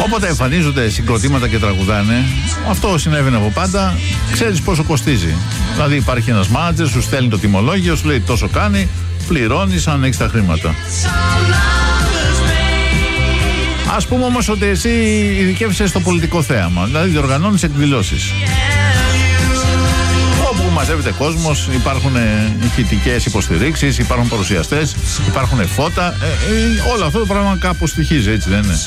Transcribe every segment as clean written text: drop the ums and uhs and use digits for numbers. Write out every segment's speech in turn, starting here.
Όποτε εμφανίζονται συγκροτήματα και τραγουδάνε, αυτό συνέβαινε από πάντα, ξέρεις πόσο κοστίζει. Δηλαδή υπάρχει ένας μάνατζερ, σου στέλνει το τιμολόγιο, σου λέει τόσο κάνει, πληρώνεις αν έχεις τα χρήματα. Ας πούμε όμως ότι εσύ ειδικεύεσαι στο πολιτικό θέαμα, δηλαδή διοργανώνεις εκδηλώσεις. Όπου μαζεύεται κόσμος, υπάρχουν ηχητικές υποστηρίξεις, υπάρχουν παρουσιαστές, υπάρχουν φώτα, όλο αυτό το πράγμα κάπου στοιχίζει, έτσι δεν είναι?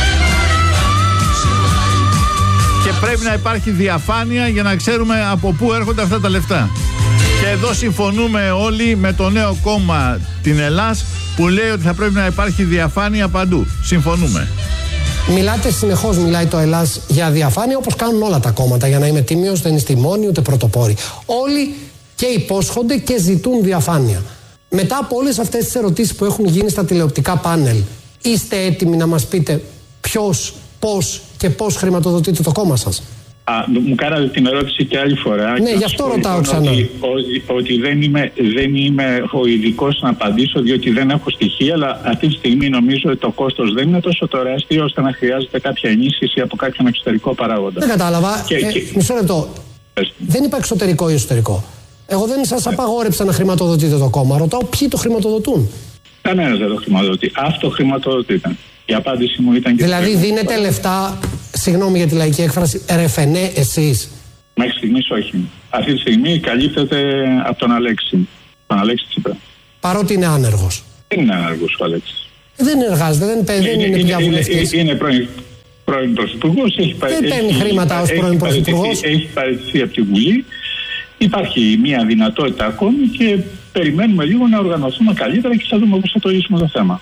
Και πρέπει να υπάρχει διαφάνεια για να ξέρουμε από πού έρχονται αυτά τα λεφτά. Και εδώ συμφωνούμε όλοι με το νέο κόμμα την Ελλάς που λέει ότι θα πρέπει να υπάρχει διαφάνεια παντού. Συμφωνούμε. Μιλάτε συνεχώς, μιλάει το Ελλάς για διαφάνεια, όπως κάνουν όλα τα κόμματα. Για να είμαι τίμιος, δεν είστε μόνοι ούτε πρωτοπόροι. Όλοι και υπόσχονται και ζητούν διαφάνεια. Μετά από όλες αυτές τις ερωτήσεις που έχουν γίνει στα τηλεοπτικά πάνελ, είστε έτοιμοι να μας πείτε ποιος, πώς και πώς χρηματοδοτείτε το κόμμα σας? Μου κάνατε την ερώτηση και άλλη φορά. Ναι, γι' αυτό ρωτάω ξανά. Ότι δεν είμαι ο ειδικός να απαντήσω, διότι δεν έχω στοιχεία, αλλά αυτή τη στιγμή νομίζω ότι το κόστος δεν είναι τόσο τεράστιο ώστε να χρειάζεται κάποια ενίσχυση από κάποιον εξωτερικό παράγοντα. Δεν κατάλαβα. Μισό λεπτό. Δεν είπα εξωτερικό ή εσωτερικό. Εγώ δεν σας απαγόρεψα να χρηματοδοτείτε το κόμμα. Ρωτάω ποιοι το χρηματοδοτούν. Κανένας δεν το χρηματοδοτεί. Αυτοχρηματοδοτείται. Η απάντηση μου ήταν και. Δηλαδή δίνετε λεφτά, συγγνώμη για τη λαϊκή έκφραση, ρεφενέ εσείς? Μέχρι στιγμής όχι. Αυτή τη στιγμή καλύπτεται από τον Αλέξη. Τον Αλέξη Τσίπρα. Παρότι είναι άνεργος. Δεν είναι άνεργος ο Αλέξης. Δεν εργάζεται, δεν είναι πια βουλευτής. Είναι πρώην πρωθυπουργός. Δεν παίρνει χρήματα ως πρώην πρωθυπουργός. Έχει παραιτηθεί από τη Βουλή. Υπάρχει μια δυνατότητα ακόμη και περιμένουμε λίγο να οργανωθούμε καλύτερα και θα δούμε πώς θα το λύσουμε το θέμα.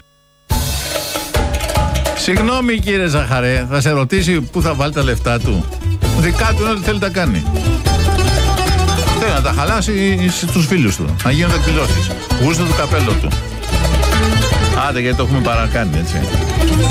Συγγνώμη κύριε Ζαχαρέ, θα σε ρωτήσει πού θα βάλει τα λεφτά του. Δικά του είναι ό,τι θέλει να κάνει. Θέλει να τα χαλάσει στους φίλους του, να γίνονται εκδηλώσεις. Γούστο του καπέλο του. Άντε γιατί το έχουμε παρακάνει, έτσι.